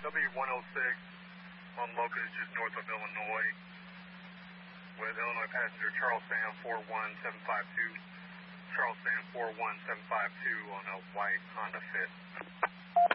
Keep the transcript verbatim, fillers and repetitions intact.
W one oh six on Locust, just north of Illinois, with Illinois passenger Charles Sam four one seven five two. Charles Sam four one seven five two on a white Honda Fit.